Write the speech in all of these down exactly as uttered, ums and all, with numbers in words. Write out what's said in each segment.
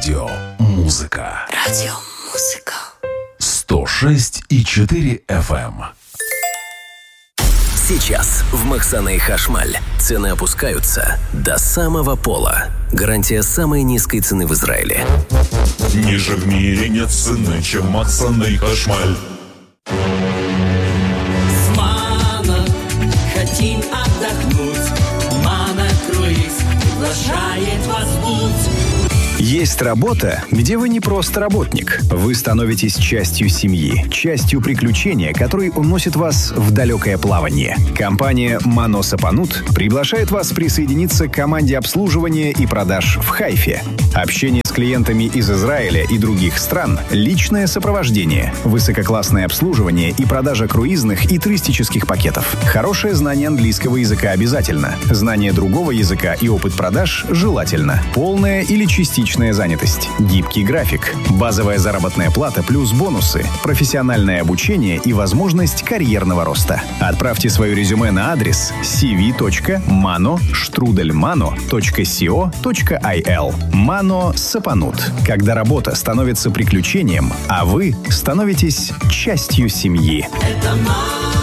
Радио Музыка. Радио Музыка. сто шесть и четыре эф эм. Сейчас в Махсана и Хашмаль цены опускаются до самого пола. Гарантия самой низкой цены в Израиле. Ниже в мире нет цены, чем Махсана и Хашмаль. С Мано хотим отдохнуть. Мано круиз приглашает вас в путь. Есть работа, где вы не просто работник. Вы становитесь частью семьи, частью приключения, который уносит вас в далекое плавание. Компания «Мано Сапанут» приглашает вас присоединиться к команде обслуживания и продаж в Хайфе. Общение с клиентами из Израиля и других стран, личное сопровождение, высококлассное обслуживание и продажа круизных и туристических пакетов. Хорошее знание английского языка обязательно. Знание другого языка и опыт продаж желательно. Полная или частичная занятость. Гибкий график. Базовая заработная плата плюс бонусы. Профессиональное обучение и возможность карьерного роста. Отправьте свое резюме на адрес си ви точка мано штрудель мано точка сио точка ай эл. Мано Сапанут. Когда работа становится приключением, а вы становитесь частью семьи. Это Мано.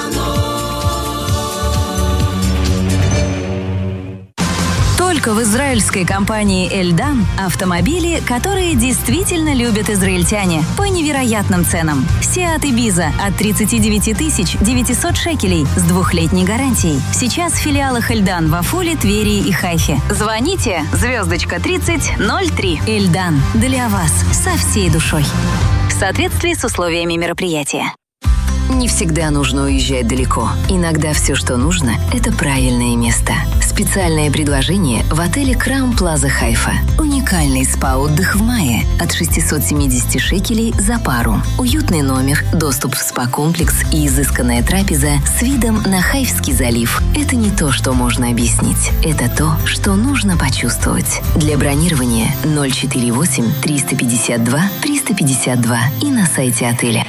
Только в израильской компании «Эльдан» автомобили, которые действительно любят израильтяне по невероятным ценам. Seat Ibiza от тридцать девять тысяч девятьсот шекелей с двухлетней гарантией. Сейчас в филиалах «Эльдан» в Афуле, Твери и Хайфе. Звоните звездочка тридцать ноль три. «Эльдан» для вас со всей душой. В соответствии с условиями мероприятия. Не всегда нужно уезжать далеко. Иногда все, что нужно, это правильное место. Специальное предложение в отеле Краун Плаза Хайфа. Уникальный спа-отдых в мае от шестьсот семьдесят шекелей за пару. Уютный номер, доступ в спа-комплекс и изысканная трапеза с видом на Хайфский залив. Это не то, что можно объяснить. Это то, что нужно почувствовать. Для бронирования ноль четыре восемь триста пятьдесят два триста пятьдесят два и на сайте отеля.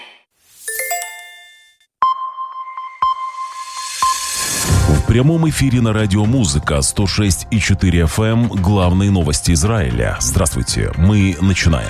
В прямом эфире на Радио Музыка сто шесть и четыре эф эм. Главные новости Израиля. Здравствуйте, мы начинаем.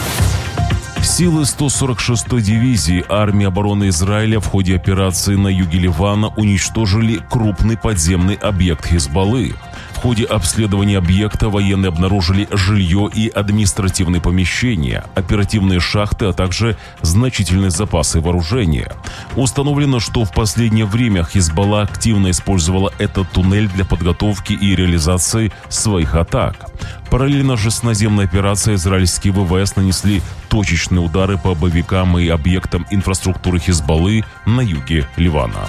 Силы сто сорок шестой дивизии армии обороны Израиля в ходе операции на юге Ливана уничтожили крупный подземный объект Хизбаллы. В ходе обследования объекта военные обнаружили жилье и административные помещения, оперативные шахты, а также значительные запасы вооружения. Установлено, что в последнее время Хизбалла активно использовала этот туннель для подготовки и реализации своих атак. Параллельно же с наземной операцией израильские вэ вэ эс нанесли точечные удары по боевикам и объектам инфраструктуры Хизбаллы на юге Ливана.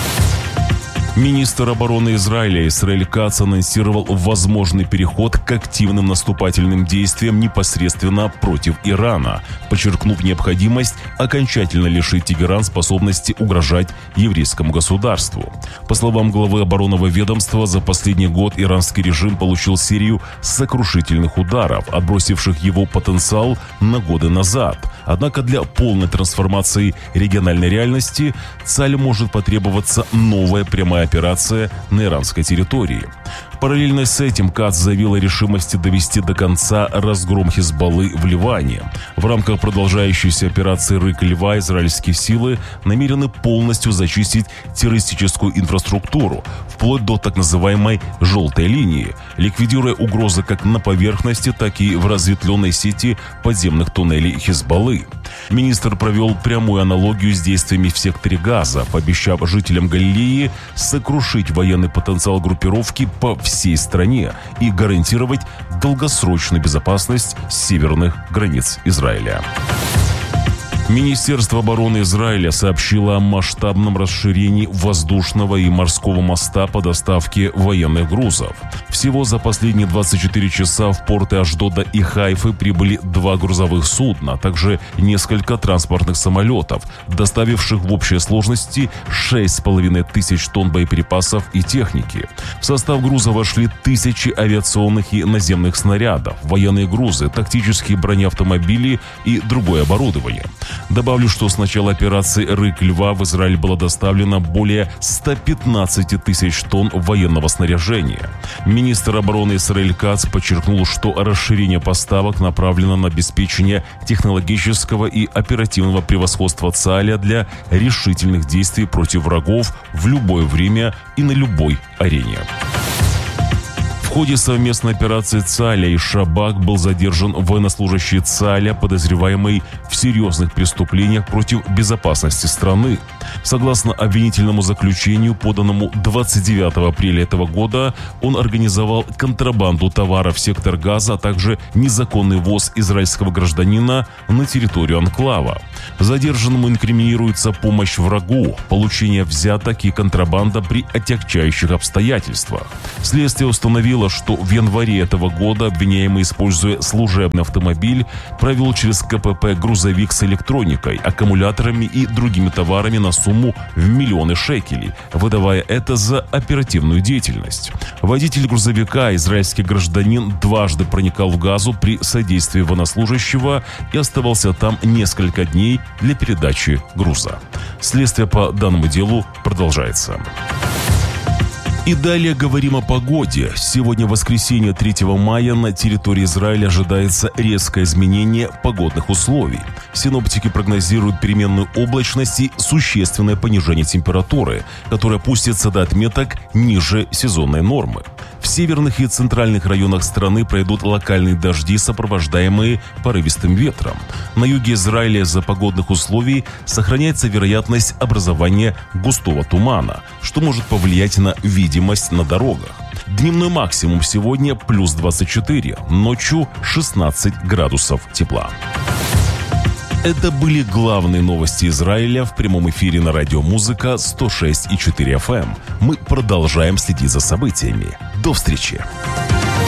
Министр обороны Израиля Исраэль Кац анонсировал возможный переход к активным наступательным действиям непосредственно против Ирана, подчеркнув необходимость окончательно лишить Тегеран способности угрожать еврейскому государству. По словам главы оборонного ведомства, за последний год иранский режим получил серию сокрушительных ударов, отбросивших его потенциал на годы назад. Однако для полной трансформации региональной реальности Цаль может потребоваться новая прямая операция на иранской территории. Параллельно с этим Кац заявил о решимости довести до конца разгром Хизбаллы в Ливане. В рамках продолжающейся операции «Рык Льва» израильские силы намерены полностью зачистить террористическую инфраструктуру, вплоть до так называемой «желтой линии», ликвидируя угрозы как на поверхности, так и в разветвленной сети подземных туннелей Хизбаллы. Министр провел прямую аналогию с действиями в секторе Газа, пообещав жителям Галилеи сокрушить военный потенциал группировки по всей стране и гарантировать долгосрочную безопасность северных границ Израиля. Министерство обороны Израиля сообщило о масштабном расширении воздушного и морского моста по доставке военных грузов. Всего за последние двадцать четыре часа в порты Ашдода и Хайфы прибыли два грузовых судна, а также несколько транспортных самолетов, доставивших в общей сложности шесть с половиной тысяч тонн боеприпасов и техники. В состав груза вошли тысячи авиационных и наземных снарядов, военные грузы, тактические бронеавтомобили и другое оборудование. Добавлю, что с начала операции «Рык льва» в Израиль было доставлено более ста пятнадцати тысяч тонн военного снаряжения. Министр обороны Исраэль Кац подчеркнул, что расширение поставок направлено на обеспечение технологического и оперативного превосходства ЦААля для решительных действий против врагов в любое время и на любой арене. В ходе совместной операции ЦААля и Шабак был задержан военнослужащий ЦААля, подозреваемый в серьезных преступлениях против безопасности страны. Согласно обвинительному заключению, поданному двадцать девятого апреля этого года, он организовал контрабанду товаров в сектор Газа, а также незаконный ввоз израильского гражданина на территорию анклава. Задержанному инкриминируется помощь врагу, получение взяток и контрабанда при отягчающих обстоятельствах. Следствие установило, что в январе этого года обвиняемый, используя служебный автомобиль, провел через КПП грузовик с электроникой, аккумуляторами и другими товарами на сумму в миллионы шекелей, выдавая это за оперативную деятельность. Водитель грузовика, израильский гражданин, дважды проникал в Газу при содействии военнослужащего и оставался там несколько дней для передачи груза. Следствие по данному делу продолжается. И далее говорим о погоде. Сегодня, воскресенье, третьего мая, на территории Израиля ожидается резкое изменение погодных условий. Синоптики прогнозируют переменную облачность и существенное понижение температуры, которое опустится до отметок ниже сезонной нормы. В северных и центральных районах страны пройдут локальные дожди, сопровождаемые порывистым ветром. На юге Израиля из-за погодных условий сохраняется вероятность образования густого тумана, что может повлиять на видимость на дорогах. Дневной максимум сегодня плюс двадцать четыре, ночью шестнадцать градусов тепла. Это были главные новости Израиля в прямом эфире на радио «Музыка» сто шесть и четыре эф эм. Мы продолжаем следить за событиями. До встречи!